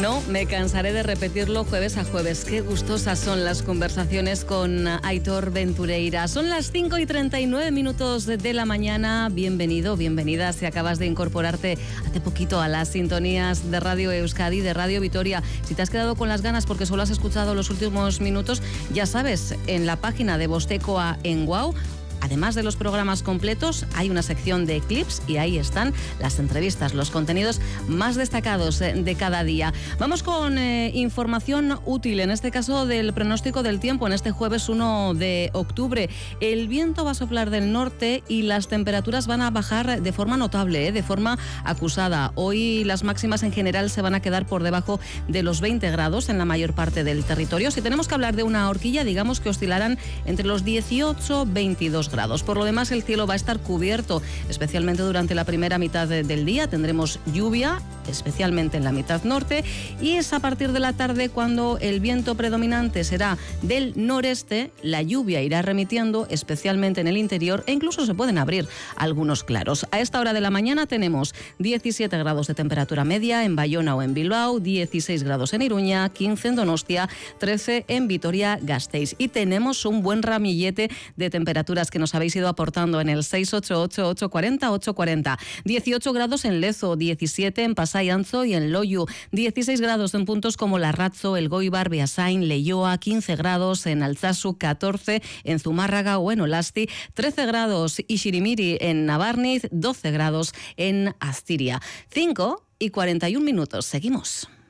No me cansaré de repetirlo jueves a jueves. Qué gustosas son las conversaciones con Aitor Ventureira. Son las 5:39 de la mañana. Bienvenido, bienvenida si acabas de incorporarte hace poquito a las sintonías de Radio Euskadi, de Radio Vitoria. Si te has quedado con las ganas porque solo has escuchado los últimos minutos, ya sabes, en la página de Bostekoa en WOW, además de los programas completos, hay una sección de clips y ahí están las entrevistas, los contenidos más destacados de cada día. Vamos con información útil, en este caso del pronóstico del tiempo, en este jueves 1 de octubre. El viento va a soplar del norte y las temperaturas van a bajar de forma notable, de forma acusada. Hoy las máximas en general se van a quedar por debajo de los 20 grados en la mayor parte del territorio. Si tenemos que hablar de una horquilla, digamos que oscilarán entre los 18 y 22 grados. Por lo demás, el cielo va a estar cubierto, especialmente durante la primera mitad del día. Tendremos lluvia, especialmente en la mitad norte, y es a partir de la tarde cuando el viento predominante será del noreste. La lluvia irá remitiendo, especialmente en el interior, e incluso se pueden abrir algunos claros. A esta hora de la mañana tenemos 17 grados de temperatura media en Bayona o en Bilbao, 16 grados en Iruña, 15 en Donostia, 13 en Vitoria-Gasteiz. Y tenemos un buen ramillete de temperaturas que nos habéis ido aportando en el 688-840-840. 18 grados en Lezo, 17 en Pasai Antxo y en Loiu, 16 grados en puntos como Larratzo, El Goibar, Beasain, Leioa, 15 grados en Altsasu, 14 en Zumárraga o en Olasti, 13 grados y Xirimiri en Navarniz, 12 grados en Astiria. 5:41. Seguimos.